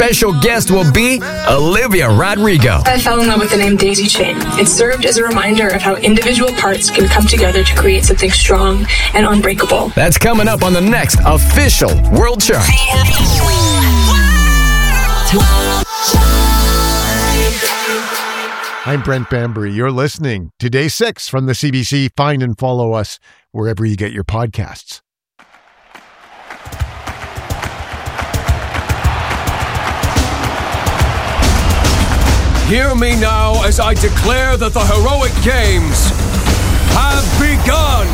special guest will be Olivia Rodrigo. I fell in love with the name Daisy Chain. It served as a reminder of how individual parts can come together to create something strong and unbreakable. That's coming up on the next official World Chart. I'm Brent Bambury. You're listening to Day 6 from the CBC. Find and follow us wherever you get your podcasts. Hear me now as I declare that the heroic games have begun.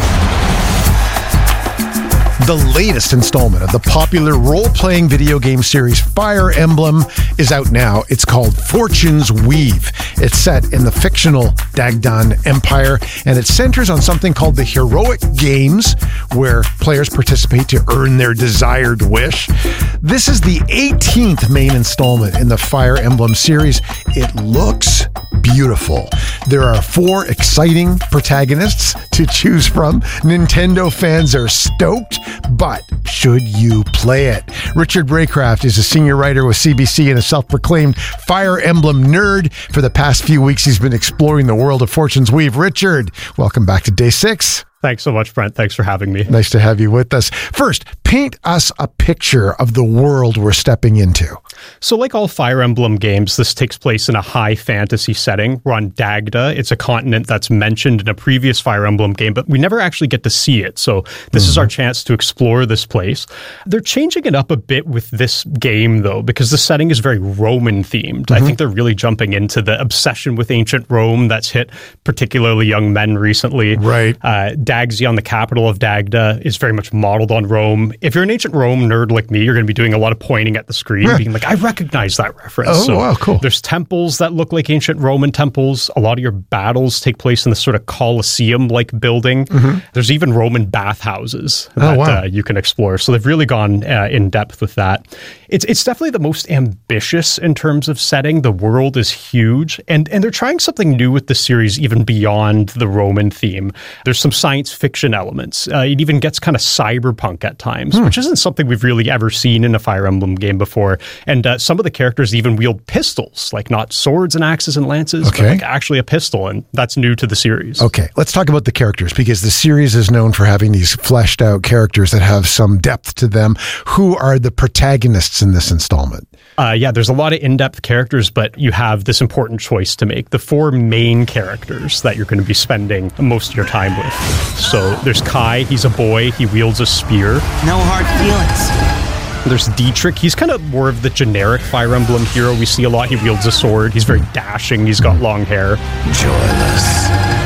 The latest installment of the popular role-playing video game series Fire Emblem is out now. It's called Fortune's Weave. It's set in the fictional Dagdan Empire, and it centers on something called the Heroic Games, where players participate to earn their desired wish. This is the 18th main installment in the Fire Emblem series. It looks beautiful. There are 4 exciting protagonists to choose from. Nintendo fans are stoked, but should you play it? Richard Braycraft is a senior writer with CBC and a self-proclaimed Fire Emblem nerd. For the past few weeks, he's been exploring the world of Fortune's Weave. Richard, welcome back to Day 6. Thanks so much, Brent. Thanks for having me. Nice to have you with us. First, paint us a picture of the world we're stepping into. So like all Fire Emblem games, this takes place in a high fantasy setting. We're on Dagda. It's a continent that's mentioned in a previous Fire Emblem game, but we never actually get to see it. So this is our chance to explore this place. They're changing it up a bit with this game, though, because the setting is very Roman themed. I think they're really jumping into the obsession with ancient Rome that's hit particularly young men recently. Right. Dagzion, the capital of Dagda, is very much modeled on Rome. If you're an ancient Rome nerd like me, you're going to be doing a lot of pointing at the screen, being like, I recognize that reference. Oh, wow, cool. There's temples that look like ancient Roman temples. A lot of your battles take place in this sort of Colosseum-like building. There's even Roman bathhouses that you can explore. So they've really gone in depth with that. It's definitely the most ambitious in terms of setting. The world is huge, and they're trying something new with the series even beyond the Roman theme. There's some science fiction elements. It even gets kind of cyberpunk at times, which isn't something we've really ever seen in a Fire Emblem game before. And some of the characters even wield pistols, like not swords and axes and lances, but like actually a pistol, and that's new to the series. Okay, let's talk about the characters, because the series is known for having these fleshed out characters that have some depth to them. Who are the protagonists in this installment? There's a lot of in-depth characters, but you have this important choice to make. The 4 main characters that you're going to be spending most of your time with. So there's Kai, he's a boy, he wields a spear. No hard feelings. There's Dietrich, he's kind of more of the generic Fire Emblem hero we see a lot. He wields a sword, he's very dashing, he's got long hair. Joyless.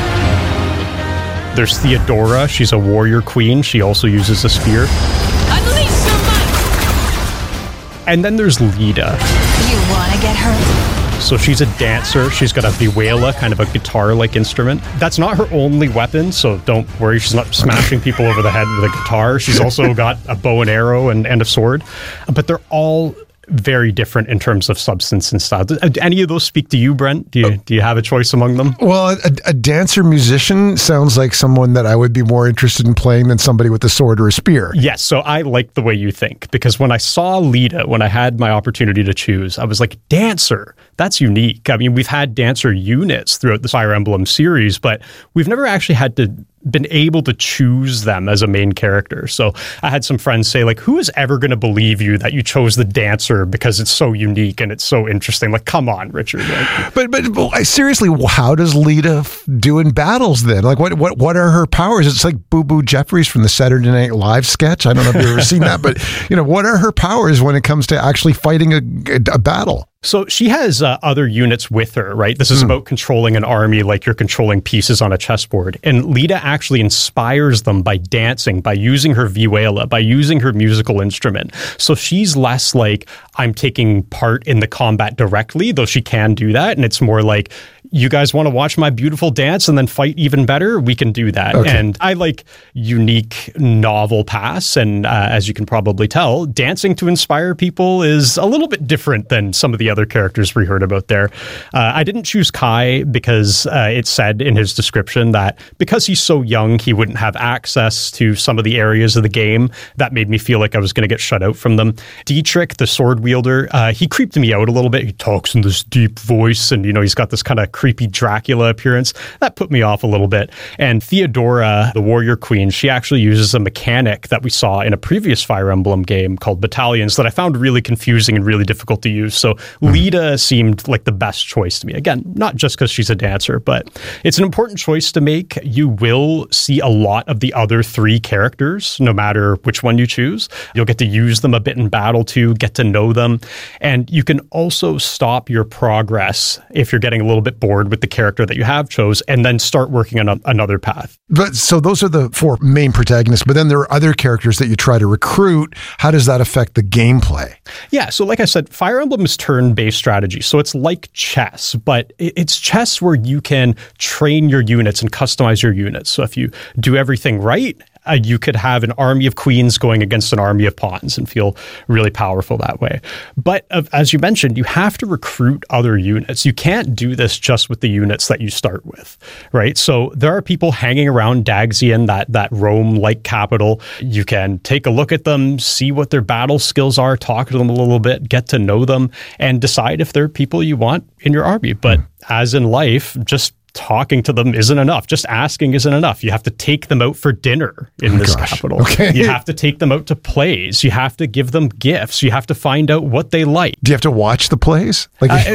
There's Theodora, she's a warrior queen, she also uses a spear. Unleash your might! And then there's Lida. You wanna get hurt? So she's a dancer. She's got a vihuela, kind of a guitar-like instrument. That's not her only weapon, so don't worry. She's not smashing people over the head with a guitar. She's also got a bow and arrow and a sword. But they're all very different in terms of substance and style. Do any of those speak to you, Brent? Do you have a choice among them? Well, a dancer-musician sounds like someone that I would be more interested in playing than somebody with a sword or a spear. Yes, so I like the way you think, because when I saw Lida, when I had my opportunity to choose, I was like, dancer, that's unique. I mean, we've had dancer units throughout the Fire Emblem series, but we've never actually been able to choose them as a main character. So I had some friends say, like, who is ever going to believe you that you chose the dancer because it's so unique and it's so interesting? Like, come on, Richard. Like, but seriously, how does Lida do in battles then? Like, what are her powers? It's like Boo Boo Jeffries from the Saturday Night Live sketch. I don't know if you've ever seen that, but what are her powers when it comes to actually fighting a battle? So she has other units with her, right? This is about controlling an army like you're controlling pieces on a chessboard. And Lida actually inspires them by dancing, by using her vihuela, by using her musical instrument. So she's less like, I'm taking part in the combat directly, though she can do that. And it's more like, you guys want to watch my beautiful dance and then fight even better? We can do that. Okay. And I like unique, novel paths. And as you can probably tell, dancing to inspire people is a little bit different than some of the other characters we heard about there. I didn't choose Kai because it said in his description that because he's so young, he wouldn't have access to some of the areas of the game. That made me feel like I was going to get shut out from them. Dietrich, the sword wielder, he creeped me out a little bit. He talks in this deep voice and, he's got this kind of creepy Dracula appearance. That put me off a little bit. And Theodora, the warrior queen, she actually uses a mechanic that we saw in a previous Fire Emblem game called Battalions that I found really confusing and really difficult to use. So Lita seemed like the best choice to me. Again, not just because she's a dancer, but it's an important choice to make. You will see a lot of the other 3 characters, no matter which one you choose. You'll get to use them a bit in battle too, get to know them. And you can also stop your progress if you're getting a little bit bored with the character that you have chose and then start working on another path. But so those are the 4 main protagonists, but then there are other characters that you try to recruit. How does that affect the gameplay? Yeah, so like I said, Fire Emblem is turn-based strategy. So it's like chess, but it's chess where you can train your units and customize your units. So if you do everything right, you could have an army of queens going against an army of pawns and feel really powerful that way. But as you mentioned, you have to recruit other units. You can't do this just with the units that you start with, right? So there are people hanging around Dagzian, that Rome-like capital. You can take a look at them, see what their battle skills are, talk to them a little bit, get to know them, and decide if they're people you want in your army. But as in life, just talking to them isn't enough. Just asking isn't enough. You have to take them out for dinner in this capital. Okay. You have to take them out to plays. You have to give them gifts. You have to find out what they like. Do you have to watch the plays?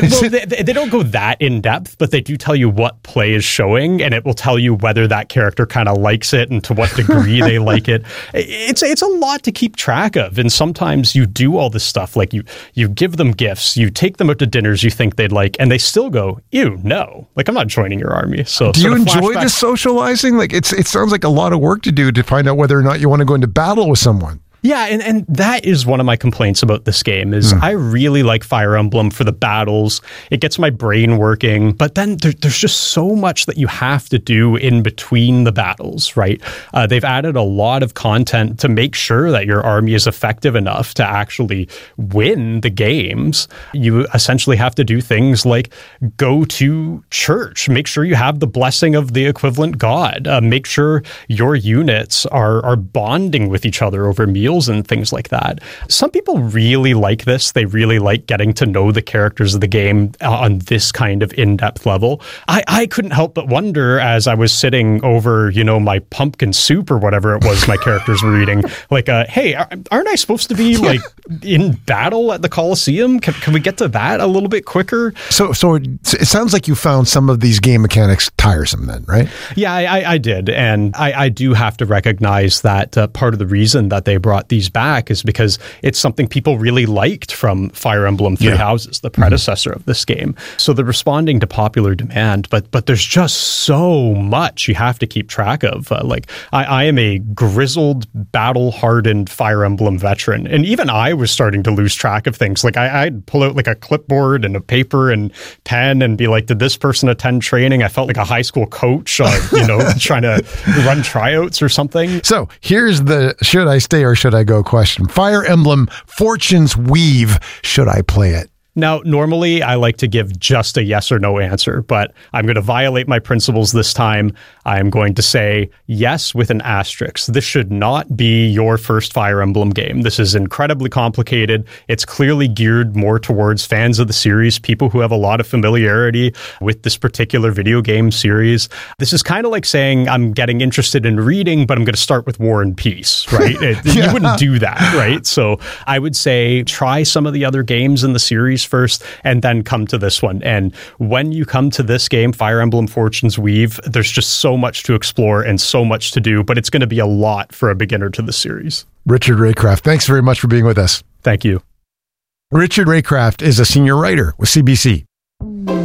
They don't go that in depth, but they do tell you what play is showing, and it will tell you whether that character kind of likes it and to what degree they like it. It's a lot to keep track of, and sometimes you do all this stuff, like you give them gifts, you take them out to dinners you think they'd like, and they still go, ew, no, like I'm not joining your army. So do you enjoy the socializing? Like it sounds like a lot of work to do to find out whether or not you want to go into battle with someone. Yeah, and that is one of my complaints about this game is I really like Fire Emblem for the battles. It gets my brain working, but then there's just so much that you have to do in between the battles, right? They've added a lot of content to make sure that your army is effective enough to actually win the games. You essentially have to do things like go to church, make sure you have the blessing of the equivalent god, make sure your units are bonding with each other over meals and things like that. Some people really like this. They really like getting to know the characters of the game on this kind of in-depth level. I couldn't help but wonder as I was sitting over, my pumpkin soup or whatever it was my characters were eating, like, hey, aren't I supposed to be like in battle at the Colosseum? Can we get to that a little bit quicker? So it sounds like you found some of these game mechanics tiresome then, right? Yeah, I did. And I do have to recognize that part of the reason that they brought these back is because it's something people really liked from Fire Emblem Three Houses, the predecessor of this game. So they're responding to popular demand, but there's just so much you have to keep track of. I am a grizzled, battle-hardened Fire Emblem veteran, and even I was starting to lose track of things. Like I'd pull out like a clipboard and a paper and pen and be like, did this person attend training? I felt like a high school coach, trying to run tryouts or something. So here's the should I stay or should I go question. Fire Emblem Fortune's Weave. Should I play it? Now, normally I like to give just a yes or no answer, but I'm going to violate my principles this time. I'm going to say yes with an asterisk. This should not be your first Fire Emblem game. This is incredibly complicated. It's clearly geared more towards fans of the series, people who have a lot of familiarity with this particular video game series. This is kind of like saying I'm getting interested in reading, but I'm going to start with War and Peace, right? You wouldn't do that, right? So I would say try some of the other games in the series first and then come to this one. And when you come to this game, Fire Emblem Fortune's Weave, there's just so much to explore and so much to do, but it's going to be a lot for a beginner to the series. Richard Raycraft, thanks very much for being with us. Thank you. Richard Raycraft is a senior writer with CBC.